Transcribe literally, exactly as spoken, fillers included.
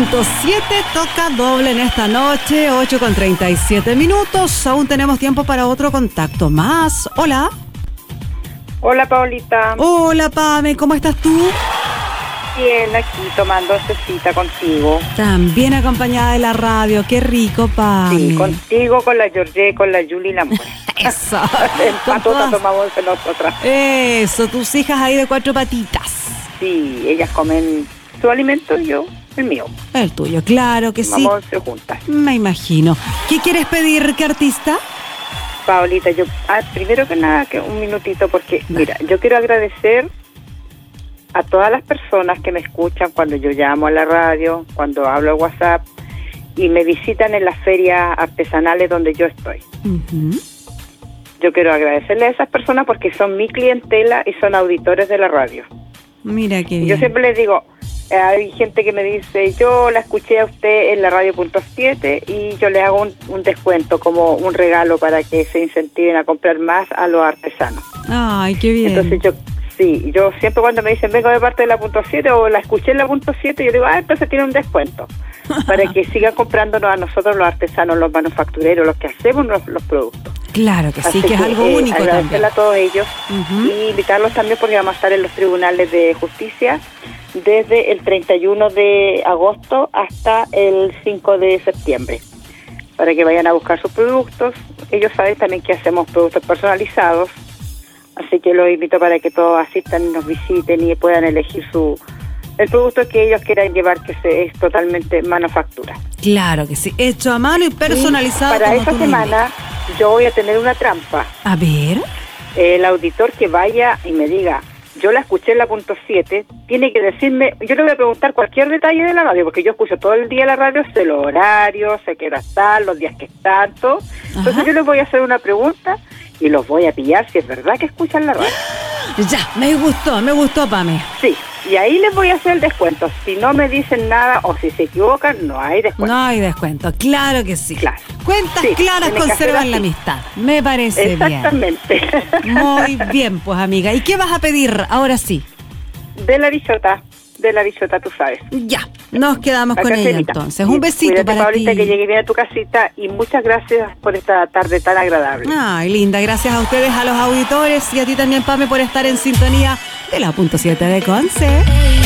punto siete toca doble en esta noche, ocho con treinta y siete minutos. Aún tenemos tiempo para otro contacto más. Hola. Hola, Paulita. Hola, Pame, ¿cómo estás tú? Bien, aquí tomando cita contigo. También acompañada de la radio, qué rico, Pame. Sí, contigo, con la Georgie, con la Julie y la Mora. Eso. En patota tomamos de nosotras. Eso, tus hijas ahí de cuatro patitas. Sí, ellas comen su alimento y yo el mío. El tuyo, claro que sí. Vamos juntas. Me imagino. ¿Qué quieres pedir? ¿Qué artista? Paulita, yo ah, primero que nada, que un minutito, porque no. Mira, yo quiero agradecer a todas las personas que me escuchan cuando yo llamo a la radio, cuando hablo a WhatsApp y me visitan en las ferias artesanales donde yo estoy. Uh-huh. Yo quiero agradecerle a esas personas porque son mi clientela y son auditores de la radio. Mira qué bien. Yo siempre les digo, eh, hay gente que me dice, yo la escuché a usted en la radio punto siete y yo les hago un, un descuento como un regalo para que se incentiven a comprar más a los artesanos. Ay, qué bien. Entonces yo, sí, yo siempre cuando me dicen vengo de parte de la punto siete o la escuché en la punto siete, yo digo, ah, entonces tiene un descuento para que sigan comprándonos a nosotros los artesanos, los manufactureros, los que hacemos los, los productos. Claro que sí, Así que es que, algo eh, único también. Agradecerle a todos ellos uh-huh. y invitarlos también porque vamos a estar en los tribunales de justicia desde el treinta y uno de agosto hasta el cinco de septiembre para que vayan a buscar sus productos. Ellos saben también que hacemos productos personalizados, así que los invito para que todos asistan, nos visiten y puedan elegir su el producto que ellos quieran llevar, que se, es totalmente manufactura. Claro que sí, hecho a mano y personalizado. Y para como esta semana yo voy a tener una trampa. A ver. El auditor que vaya y me diga, yo la escuché en la punto siete, tiene que decirme, yo le voy a preguntar cualquier detalle de la radio, porque yo escucho todo el día la radio, sé los horarios, sé qué hora están, los días que están, todo. Entonces Ajá. yo les voy a hacer una pregunta y los voy a pillar si es verdad que escuchan la radio. Ya, me gustó, me gustó, Pame. Sí, y ahí les voy a hacer el descuento. Si no me dicen nada o si se equivocan, no hay descuento. No hay descuento, claro que sí. Claro. Cuentas sí, claras conservan la amistad. Me parece Exactamente. bien. Exactamente. Muy bien, pues, amiga. ¿Y qué vas a pedir ahora sí? De la bichota. De la bichota, tú sabes. Ya, nos quedamos la con caserita. ella entonces. Un besito Cuídate, para Paulita, ti. que llegue bien a tu casita y muchas gracias por esta tarde tan agradable. Ay, linda, gracias a ustedes, a los auditores y a ti también, Pame, por estar en sintonía de la punto siete de Conce.